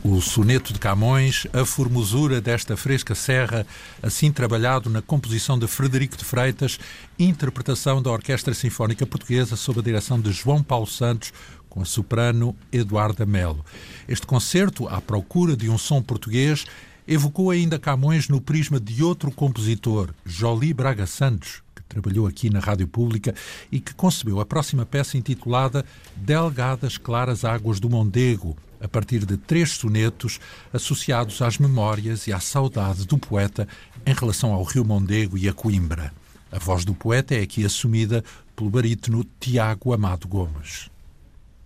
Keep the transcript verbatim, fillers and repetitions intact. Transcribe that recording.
O soneto de Camões, a formosura desta fresca serra, assim trabalhado na composição de Frederico de Freitas, interpretação da Orquestra Sinfónica Portuguesa sob a direção de João Paulo Santos, com a soprano Eduarda Melo. Este concerto, à procura de um som português, evocou ainda Camões no prisma de outro compositor, Joly Braga Santos, que trabalhou aqui na Rádio Pública e que concebeu a próxima peça intitulada Delgadas Claras Águas do Mondego, a partir de três sonetos associados às memórias e à saudade do poeta em relação ao Rio Mondego e a Coimbra. A voz do poeta é aqui assumida pelo barítono Tiago Amado Gomes.